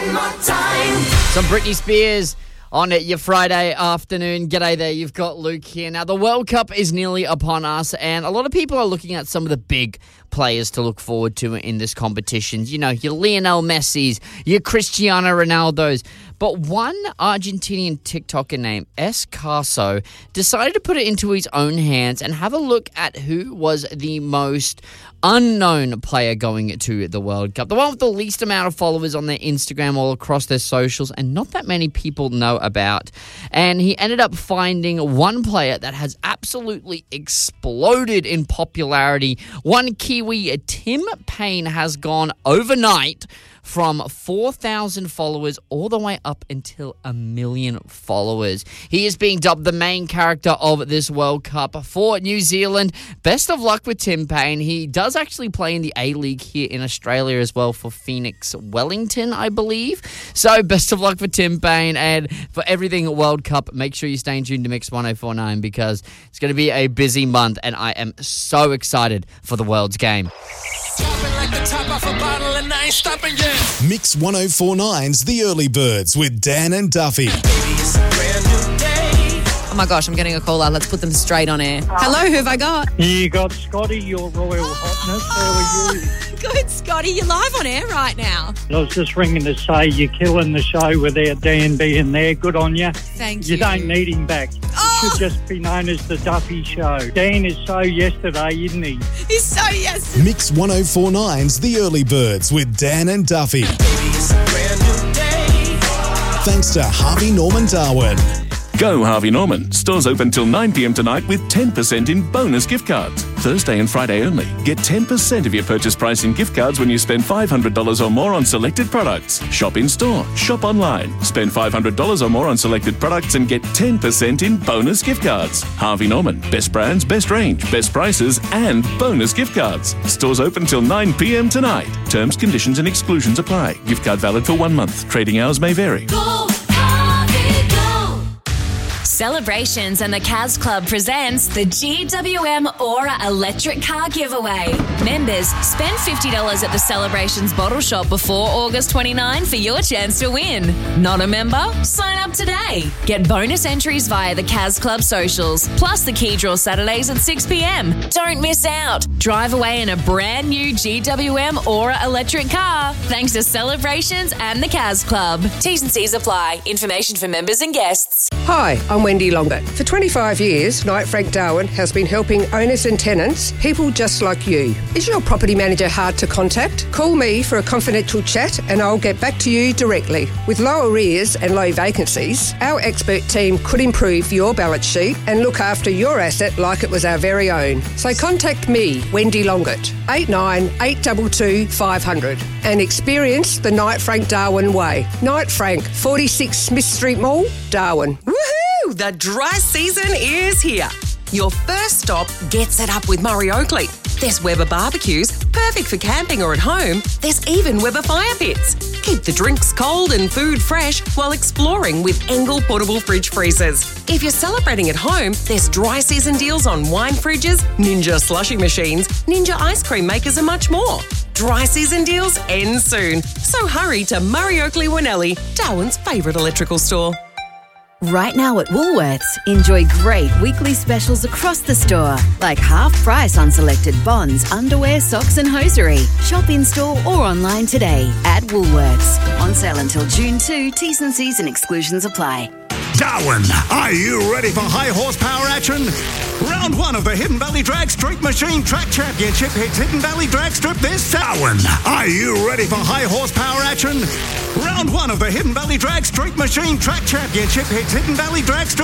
one more time. Some Britney Spears on your Friday afternoon. G'day there, you've got Luke here. Now, the World Cup is nearly upon us, and a lot of people are looking at some of the big players to look forward to in this competition. You know, your Lionel Messi's, your Cristiano Ronaldo's. But one Argentinian TikToker named Escaso decided to put it into his own hands and have a look at who was the most unknown player going to the World Cup. The one with the least amount of followers on their Instagram all across their socials and not that many people know about. And he ended up finding one player that has absolutely exploded in popularity. One Kiwi, Tim Payne, has gone overnight from 4,000 followers all the way up until 1 million followers. He is being dubbed the main character of this World Cup for New Zealand. Best of luck with Tim Payne. He does actually play in the A-League here in Australia as well for Phoenix Wellington, I believe. So best of luck for Tim Payne, and for everything World Cup, make sure you stay tuned to Mix 1049 because it's going to be a busy month and I am so excited for the World's game. Mix 1049's The Early Birds with Dan and Duffy. Oh my gosh, I'm getting a caller. Let's put them straight on air. Hello, who have I got? You got Scotty, your royal hotness. How are you? Good, Scotty. You're live on air right now. I was just ringing to say you're killing the show without Dan being there. Good on you. Thank you. You don't need him back. Oh! Should just be known as the Duffy Show. Dan is so yesterday, isn't he? He's so yes. Mix 1049's The Early Birds with Dan and Duffy. Thanks to Harvey Norman Darwin. Go Harvey Norman. Stores open till 9 p.m. tonight with 10% in bonus gift cards. Thursday and Friday only. Get 10% of your purchase price in gift cards when you spend $500 or more on selected products. Shop in store. Shop online. Spend $500 or more on selected products and get 10% in bonus gift cards. Harvey Norman. Best brands, best range, best prices, and bonus gift cards. Stores open till 9 p.m. tonight. Terms, conditions, and exclusions apply. Gift card valid for 1 month. Trading hours may vary. Celebrations and the Kaz Club presents the GWM Aura Electric Car Giveaway. Members, spend $50 at the Celebrations bottle shop before August 29 for your chance to win. Not a member? Sign up today. Get bonus entries via the Kaz Club socials, plus the key draw Saturdays at 6 p.m. Don't miss out. Drive away in a brand new GWM Aura electric car thanks to Celebrations and the Kaz Club. T's and C's apply. Information for members and guests. Hi, I'm Wendy Longett. For 25 years, Knight Frank Darwin has been helping owners and tenants, people just like you. Is your property manager hard to contact? Call me for a confidential chat and I'll get back to you directly. With low arrears and low vacancies, our expert team could improve your balance sheet and look after your asset like it was our very own. So contact me, Wendy Longett, 898222 500, and experience the Knight Frank Darwin way. Knight Frank, 46 Smith Street Mall, Darwin. Woohoo! The dry season is here. Your first stop gets it up with Murray Oakley. There's Weber barbecues, perfect for camping or at home. There's even Weber fire pits. Keep the drinks cold and food fresh while exploring with Engel portable fridge freezers. If you're celebrating at home, there's dry season deals on wine fridges, Ninja slushy machines, Ninja ice cream makers and much more. Dry season deals end soon. So hurry to Murray Oakley Winnelli, Darwin's favourite electrical store. Right now at Woolworths, enjoy great weekly specials across the store, like half price on selected bonds, underwear, socks and hosiery. Shop in-store or online today at Woolworths. On sale until June 2, T's and C's and exclusions apply. Darwin, are you ready for high horsepower action? Round 1 of the Hidden Valley Drag Strip Machine Track Championship hits Hidden Valley Drag Strip this Darwin, are you ready for high horsepower action? Round 1 of the Hidden Valley Drag Strip Machine Track Championship hits Hidden Valley Drag Strip